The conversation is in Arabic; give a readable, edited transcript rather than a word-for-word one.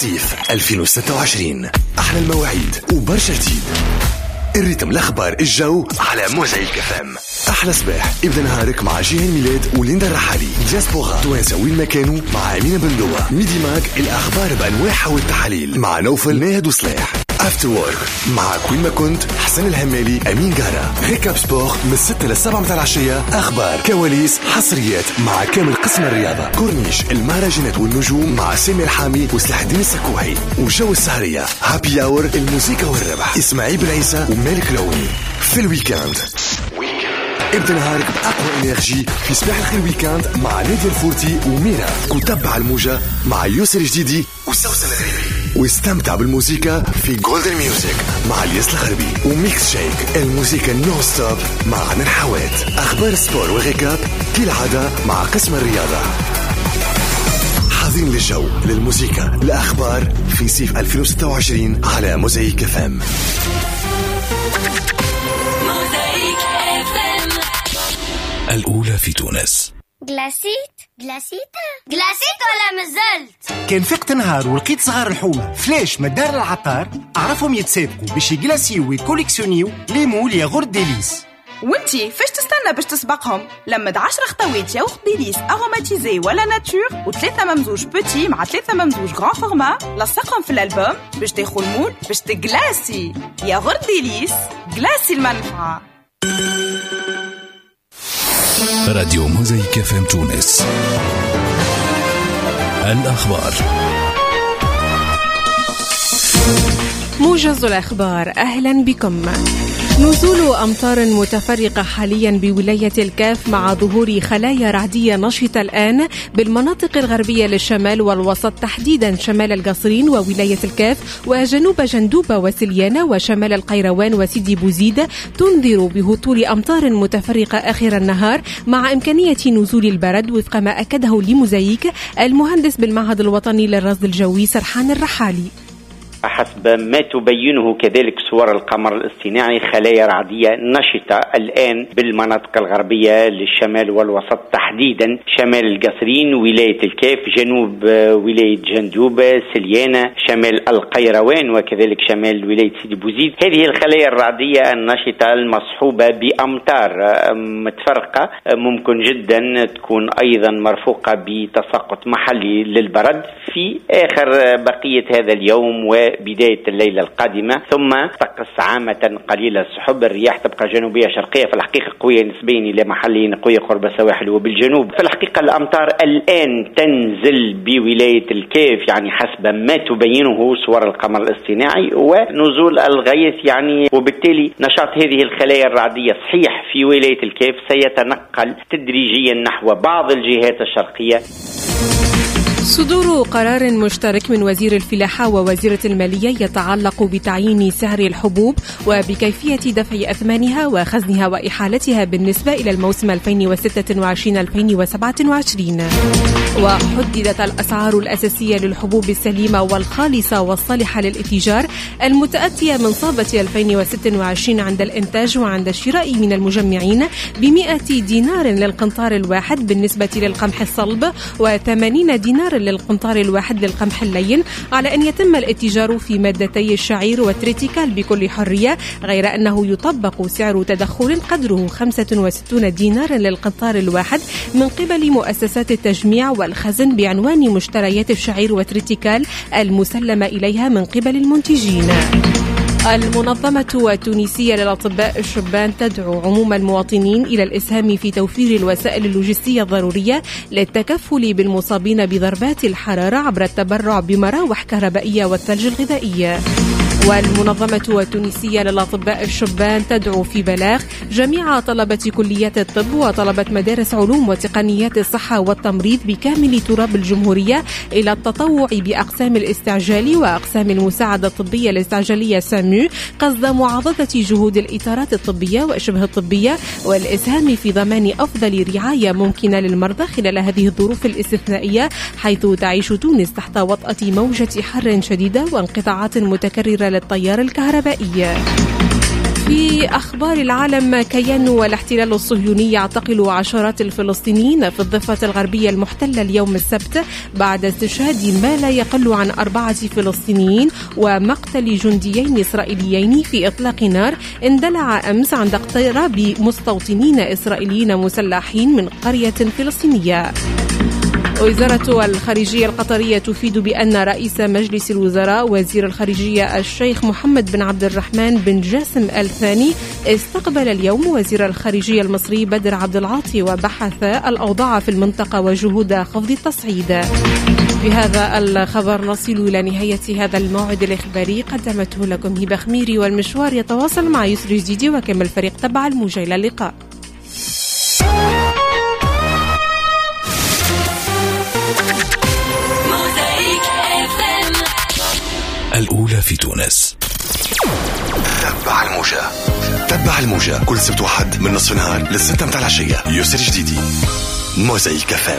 صيف 2026. أحلى المواعيد وبرشا جديد. الريتم، الأخبار، الجو على موزعي الكفام. أحلى صباح ابدأ نهارك مع جيهان ميلاد وليندا الرحالي. دياسبورا توانسة وين ما كانوا مع أمينة بندوة. ميدي ماك الأخبار بأنواعها والتحاليل مع نوفل ناهد وصلاح. افتر وورك مع كوين ما كنت حسن الهمالي أمين جارة. ريكاب سبور من 6 ل 7 متاع العشية. أخبار، كواليس، حصريات مع كامل قسم الرياضة. كورنيش، المهرجانات والنجوم مع سامي الحامي وسلاح الدين السكوحي. وجو السهرية هابي اور، الموسيقى والربح إسماعيل بن عيسى ومالك العوني. في الويكاند ابدأ نهارك بأقوى إنرجي في صباح الخير ويكاند مع نادية الفورتي وميرا. وتبع الموجة مع يوسر جديدي وسوسن الغريبي. واستمتع بالموسيقى في جولدن ميوزك مع الياس الغربي. وميكس شيك الموسيقى نو ستوب مع عمر حوات. أخبار السبور وغيكاب كالعادة مع قسم الرياضة. حاضرين للجو، للموسيقى، لأخبار في صيف 2026 على موزايك فام. الأولى في تونس. جلاسيت ولا مازلت؟ كان فقت نهار ولقيت صغار الحومة فلاش مدار العطار، أعرفهم يتسابقوا باش يجلاسيو ويكوليكسيونيو ليمول يا غورد ديليس. وانتي فاش تستنى باش تسبقهم؟ لمد 10 خطوات يا غورد ديليس اروماتيزي ولا ناتور و3 ممزوج بوتي مع 3 ممزوج غران فورما، لصقهم في الألبوم باش تاخذ المول باش تجلاسي. يا غورد ديليس جلاسي المنفعة. راديو موزايك فام تونس. الأخبار. موجز الأخبار، أهلا بكم. نزول أمطار متفرقة حاليا بولاية الكاف مع ظهور خلايا رعدية نشطة الآن بالمناطق الغربية للشمال والوسط، تحديدا شمال القصرين وولاية الكاف وجنوب جندوبة وسليانة وشمال القيروان وسيدي بوزيد، تنذر بهطول أمطار متفرقة آخر النهار مع إمكانية نزول البرد وفق ما أكده لموزايك المهندس بالمعهد الوطني للرصد الجوي سرحان الرحالي. حسب ما تبينه كذلك صور القمر الاصطناعي، خلايا رعدية نشطة الآن بالمناطق الغربية للشمال والوسط، تحديدا شمال القصرين، ولاية الكاف، جنوب ولاية جندوبة، سليانة، شمال القيروان وكذلك شمال ولاية سيدي بوزيد. هذه الخلايا الرعدية النشطة المصحوبة بأمطار متفرقة ممكن جدا تكون أيضا مرفوقة بتساقط محلي للبرد في آخر بقية هذا اليوم وبداية الليلة القادمة، ثم طقس عامة قليلة السحب. الرياح تبقى جنوبية شرقية في الحقيقة قوية نسبيا إلى محليا قوية قرب السواحل وبالجنوب. في الحقيقة الأمطار الآن تنزل بولاية الكاف يعني حسب ما تبينه صور القمر الاصطناعي، ونزول الغيث يعني، وبالتالي نشاط هذه الخلايا الرعدية صحيح في ولاية الكاف سيتنقل تدريجيا نحو بعض الجهات الشرقية. صدور قرار مشترك من وزير الفلاحة ووزيرة المالية يتعلق بتعيين سعر الحبوب وبكيفية دفع أثمانها وخزنها وإحالتها بالنسبة إلى الموسم 2026-2027. وحددت الأسعار الأساسية للحبوب السليمة والخالصة والصالحة للاتجار المتأتية من صابة 2026 عند الإنتاج وعند الشراء من المجمعين ب100 دينار للقنطار الواحد بالنسبة للقمح الصلب، و80 دينار للقنطار الواحد للقمح اللين، على أن يتم الاتجار في مادتي الشعير والتريتيكال بكل حرية، غير أنه يطبق سعر تدخل قدره 65 دينار للقنطار الواحد من قبل مؤسسات التجميع والخزن بعنوان مشتريات الشعير والتريتيكال المسلمة إليها من قبل المنتجين. المنظمة التونسية للأطباء الشبان تدعو عموم المواطنين إلى الإسهام في توفير الوسائل اللوجستية الضرورية للتكفل بالمصابين بضربات الحرارة عبر التبرع بمراوح كهربائية والثلج الغذائية. والمنظمة التونسية للأطباء الشبان تدعو في بلاغ جميع طلبة كليات الطب وطلبة مدارس علوم وتقنيات الصحة والتمريض بكامل تراب الجمهورية إلى التطوع بأقسام الاستعجال وأقسام المساعدة الطبية الاستعجالية سامو قصد معاضدة جهود الإطارات الطبية وشبه الطبية والإسهام في ضمان أفضل رعاية ممكنة للمرضى خلال هذه الظروف الاستثنائية، حيث تعيش تونس تحت وطأة موجة حر شديدة وانقطاعات متكررة للتيار الكهربائي. في أخبار العالم، كيان والاحتلال الصهيوني يعتقل عشرات الفلسطينيين في الضفة الغربية المحتلة اليوم السبت بعد استشهاد ما لا يقل عن 4 فلسطينيين ومقتل جنديين إسرائيليين في إطلاق نار اندلع أمس عند اقتراب مستوطنين إسرائيليين مسلحين من قرية فلسطينية. وزارة الخارجية القطرية تفيد بأن رئيس مجلس الوزراء وزير الخارجية الشيخ محمد بن عبد الرحمن بن جاسم آل ثاني استقبل اليوم وزير الخارجية المصري بدر عبد العاطي وبحث الأوضاع في المنطقة وجهود خفض التصعيد. بهذا الخبر نصل إلى نهاية هذا الموعد الإخباري، قدمته لكم هبة خميري، والمشوار يتواصل مع يسري جديدي وكمل فريق تبع الموجة. إلى اللقاء. الأولى في تونس. تبع الموجة كل سبت وحد من نصف النهار للستة متاع العشية. يسري جديدي موزايك FM.